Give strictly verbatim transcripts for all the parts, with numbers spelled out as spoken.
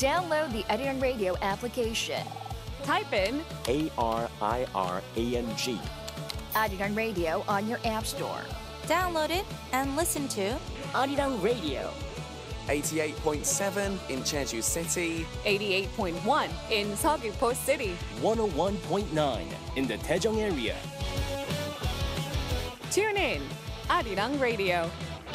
Download the Arirang Radio application. Type in A R I R A N G. Arirang Radio on your app store. Download it and listen to Arirang Radio. eighty-eight point seven in Jeju City. eighty-eight point one in Seogwipo City. one oh one point nine in the Daejeong area. Tune in, Arirang Radio.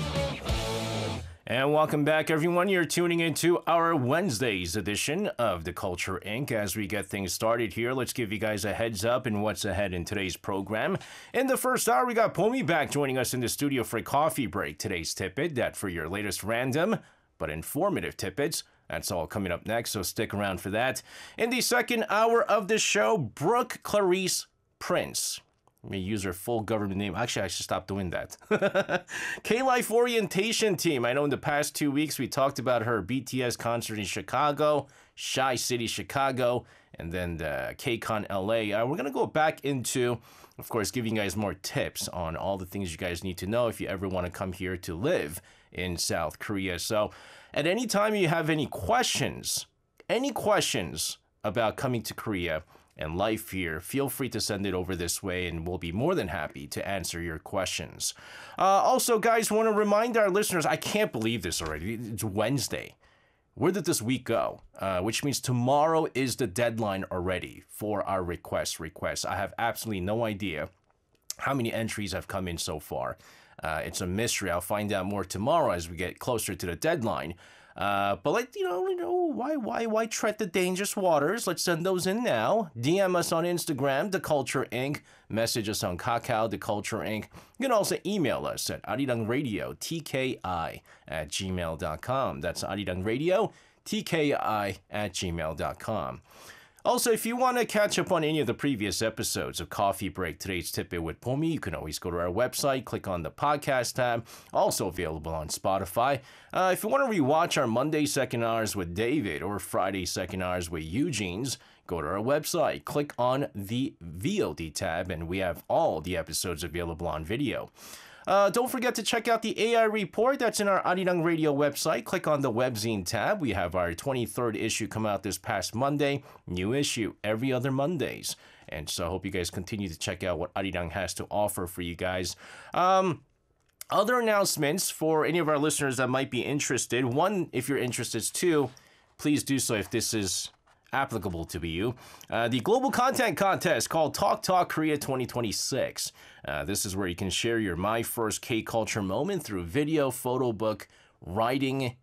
And welcome back, everyone. You're tuning into our Wednesday's edition of The Culture Incorporated. As we get things started here, let's give you guys a heads up in what's ahead in today's program. In the first hour, we got Pomi back joining us in the studio for a coffee break. Today's tidbit, that for your latest random but informative tidbits. That's all coming up next, so stick around for that. In the second hour of the show, Brooke Clarice Prince. Let me use her full government name. Actually, I should stop doing that. K-Life Orientation Team. I know in the past two weeks we talked about her B T S concert in Chicago, Shy City, Chicago, and then the K-Con L A. Uh, we're going to go back into, of course, giving you guys more tips on all the things you guys need to know if you ever want to come here to live in South Korea. So at any time you have any questions, any questions about coming to Korea and life here, feel free to send it over this way and we'll be more than happy to answer your questions. Uh, also, guys, want to remind our listeners, I can't believe this already. It's Wednesday. Where did this week go? Uh, which means tomorrow is the deadline already for our request requests. I have absolutely no idea how many entries have come in so far. Uh, it's a mystery. I'll find out more tomorrow as we get closer to the deadline. Uh, but like, you know, you know, why, why, why tread the dangerous waters? Let's send those in now. D M us on Instagram, The Culture Incorporated. Message us on Kakao, The Culture Incorporated. You can also email us at arirangradio, T K I, at gmail dot com. That's arirangradio, T K I, at gmail dot com. Also, if you want to catch up on any of the previous episodes of Coffee Break, Today's Tidbit with Pomi, you can always go to our website, click on the podcast tab, also available on Spotify. Uh, if you want to rewatch our Monday Second Hours with David or Friday Second Hours with Eugene's, go to our website, click on the V O D tab, and we have all the episodes available on video. Uh, don't forget to check out the A I report that's in our Arirang Radio website. Click on the webzine tab. We have our twenty-third issue come out this past Monday. New issue every other Mondays. And so I hope you guys continue to check out what Arirang has to offer for you guys. Um, other announcements for any of our listeners that might be interested. One, if you're interested. Two, please do so if this is applicable to be you. Uh, the global content contest called Talk Talk Korea twenty twenty-six. Uh, this is where you can share your My First K-Culture moment through video, photo book, writing,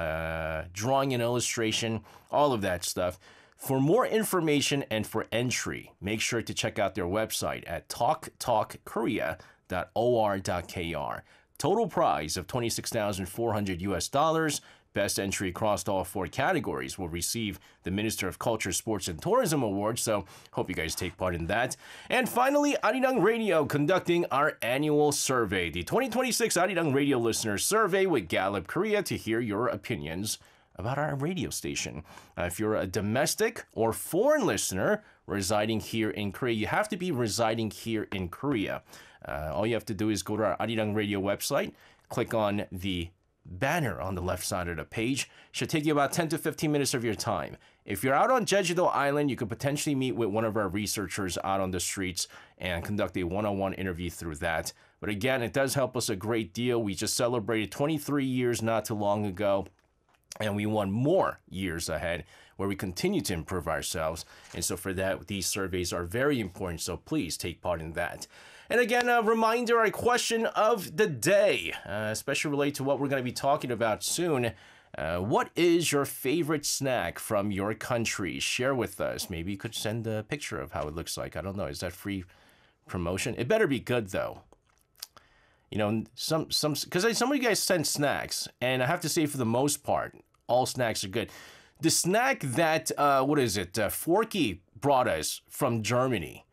uh, drawing and illustration, all of that stuff. For more information and for entry, make sure to check out their website at talk talk korea dot o r dot k r. Total prize of twenty-six thousand four hundred U S dollars. Best entry across all four categories will receive the Minister of Culture, Sports, and Tourism Award, so hope you guys take part in that. And finally, Arirang Radio conducting our annual survey, the twenty twenty-six Arirang Radio Listeners Survey with Gallup Korea to hear your opinions about our radio station. Uh, if you're a domestic or foreign listener residing here in Korea, you have to be residing here in Korea. Uh, all you have to do is go to our Arirang Radio website, click on the banner on the left side of the page. Should take you about ten to fifteen minutes of your time. If you're out on Jeju-do Island, you could potentially meet with one of our researchers out on the streets and conduct a one-on-one interview through that. But again, it does help us a great deal. We just celebrated twenty-three years not too long ago, and we want more years ahead where we continue to improve ourselves. And so for that, these surveys are very important, so please take part in that. And again, a reminder, our question of the day, uh, especially related to what we're going to be talking about soon. Uh, what is your favorite snack from your country? Share with us. Maybe you could send a picture of how it looks like. I don't know. Is that free promotion? It better be good, though. You know, some, some, because some of you guys send snacks, and I have to say, for the most part, all snacks are good. The snack that, uh, what is it, uh, Forky brought us from Germany,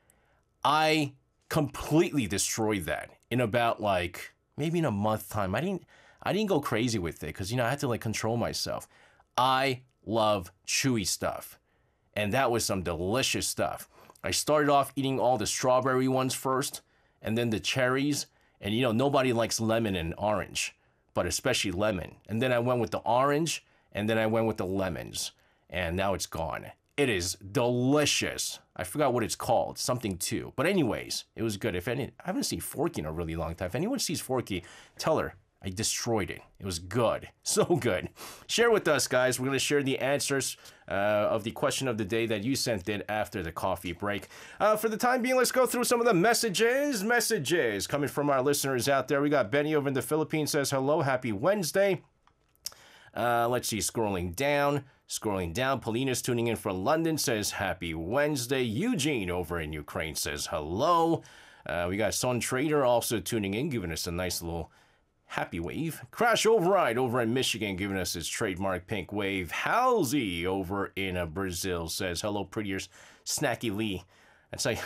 I completely destroyed that in about like maybe in a month time. I didn't I didn't go crazy with it because, you know, I had to like control myself. I love chewy stuff, and that was some delicious stuff. I started off eating all the strawberry ones first, and then the cherries, and you know, nobody likes lemon and orange, but especially lemon. And then I went with the orange, and then I went with the lemons. and now it's gone. It is delicious. I forgot what it's called, something too. But anyways, it was good. If any, I haven't seen Forky in a really long time. If anyone sees Forky, tell her I destroyed it. It was good, so good. Share with us, guys. We're gonna share the answers uh, of the question of the day that you sent in after the coffee break. Uh, for the time being, let's go through some of the messages. Messages coming from our listeners out there. We got Benny over in the Philippines says hello, happy Wednesday. Uh, let's see, scrolling down. Scrolling down, Paulina's tuning in from London, says happy Wednesday. Eugene over in Ukraine says hello. Uh, we got Son Trader also tuning in, giving us a nice little happy wave. Crash Override over in Michigan, giving us his trademark pink wave. Halsey over in uh, Brazil says hello, prettiers. Snacky Lee. That's like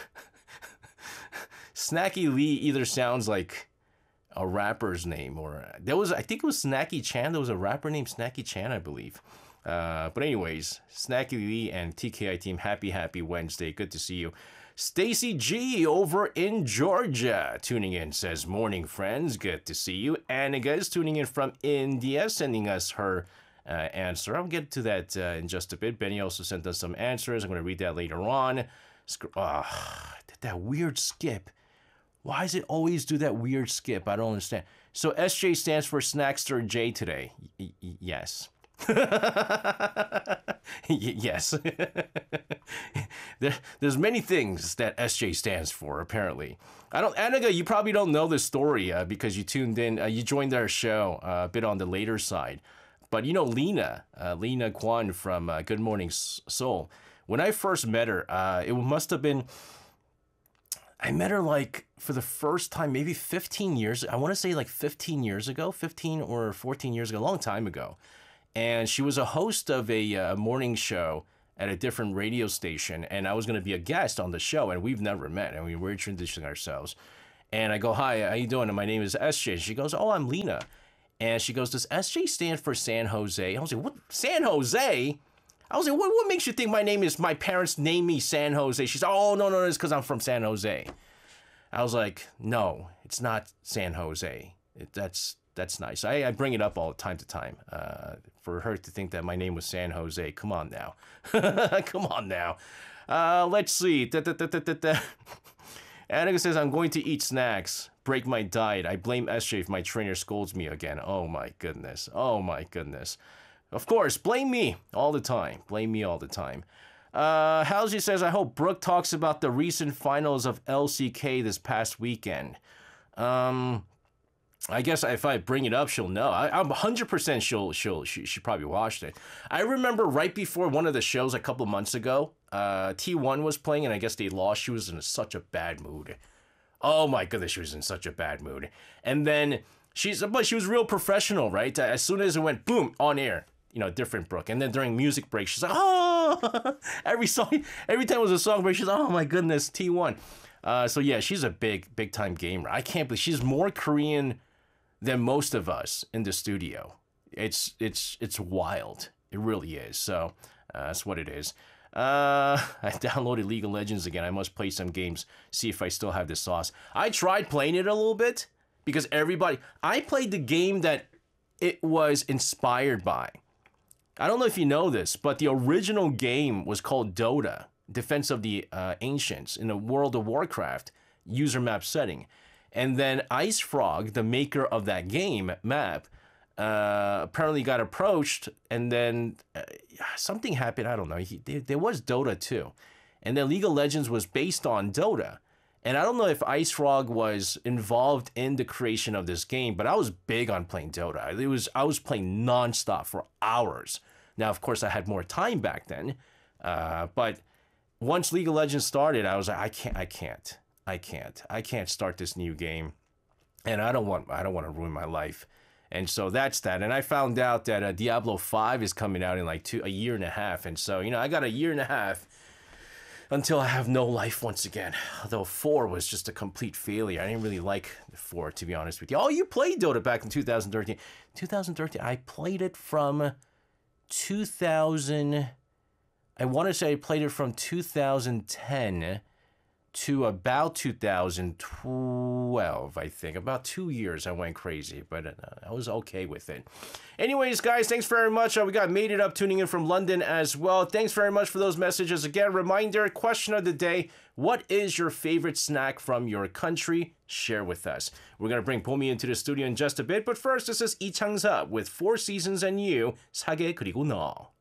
Snacky Lee either sounds like a rapper's name or there was I think it was Snacky Chan. There was a rapper named Snacky Chan, I believe. Uh, but anyways, Snacky Lee and T K I team, happy, happy Wednesday. Good to see you. Stacy G over in Georgia tuning in says, morning, friends. Good to see you. Aniga is tuning in from India, sending us her uh, answer. I'll get to that uh, in just a bit. Benny also sent us some answers. I'm going to read that later on. Uh, that weird skip. Why does it always do that weird skip? I don't understand. So S J stands for Snackster J today. Y- y- yes. yes. there, there's many things that S J stands for, apparently. I don't, Anaga, you probably don't know this story uh, because you tuned in, uh, you joined our show uh, a bit on the later side. But you know Lena, uh, Lena Kwan from uh, Good Morning Seoul. When I first met her, uh, it must have been, I met her like for the first time, maybe fifteen years. I want to say like fifteen years ago, fifteen or fourteen years ago, a long time ago. And she was a host of a uh, morning show at a different radio station. And I was going to be a guest on the show. And we've never met. And we were introducing ourselves. And I go, hi, how you doing? And my name is S J. She goes, oh, I'm Lena. And she goes, does S J stand for San Jose? I was like, what? San Jose? I was like, what, what makes you think my name is, my parents named me San Jose? She's like, oh, no, no, it's because I'm from San Jose. I was like, no, it's not San Jose. It, that's... That's nice. I, I bring it up all time to time uh, for her to think that my name was San Jose. Come on now. Come on now. Uh, let's see. Da, da, da, da, da, da. Annika says, I'm going to eat snacks. Break my diet. I blame S J if my trainer scolds me again. Oh, my goodness. Oh, my goodness. Of course, blame me all the time. Blame me all the time. Uh, Halsey says, I hope Brooke talks about the recent finals of L C K this past weekend. Um... I guess if I bring it up, she'll know. I, I'm one hundred percent she'll, she'll, she, she probably watched it. I remember right before one of the shows a couple months ago, uh, T one was playing, and I guess they lost. She was in such a bad mood. Oh my goodness, she was in such a bad mood. And then she's, but she was real professional, right? As soon as it went, boom, on air, you know, different Brooke. And then during music break, she's like, oh, every song, every time it was a song break, she's like, oh my goodness, T one. Uh, so yeah, she's a big, big time gamer. I can't believe she's more Korean than most of us in the studio. It's it's it's wild. It really is. So uh, that's what it is. Uh, I downloaded League of Legends again. I must play some games, see if I still have the sauce. I tried playing it a little bit because everybody... I played the game that it was inspired by. I don't know if you know this, but the original game was called Dota, Defense of the uh, Ancients, in a World of Warcraft user map setting. And then Ice Frog, the maker of that game map, uh, apparently got approached, and then uh, something happened. I don't know. He, there, there was Dota too, and then League of Legends was based on Dota. And I don't know if Ice Frog was involved in the creation of this game, but I was big on playing Dota. It was I was playing nonstop for hours. Now, of course, I had more time back then, uh, but once League of Legends started, I was like, I can't, I can't. I can't. I can't start this new game, and I don't want. I don't want to ruin my life, and so that's that. And I found out that uh, Diablo five is coming out in like two, a year and a half, and so you know I got a year and a half until I have no life once again. Although four was just a complete failure. I didn't really like four, to be honest with you. Oh, you played Dota back in two thousand thirteen. two thousand thirteen. I played it from two thousand. I want to say I played it from two thousand ten. to about two thousand twelve, I think. About two years I went crazy, but uh, I was okay with it. Anyways, guys, thanks very much. Uh, we got Made It Up tuning in from London as well. Thanks very much for those messages. Again, reminder, question of the day, what is your favorite snack from your country? Share with us. We're going to bring Pomi into the studio in just a bit, but first, this is Lee Chang-sa with Four Seasons and You, 사계 그리고 너.